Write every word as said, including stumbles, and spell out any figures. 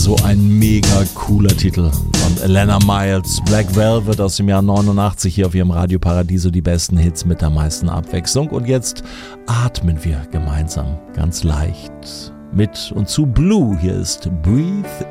So ein mega cooler Titel von Elena Miles, Black Velvet aus dem Jahr neunundachtzig, hier auf ihrem Radio Paradiso, die besten Hits mit der meisten Abwechslung. Und jetzt atmen wir gemeinsam ganz leicht mit und zu Blue. Hier ist Breathe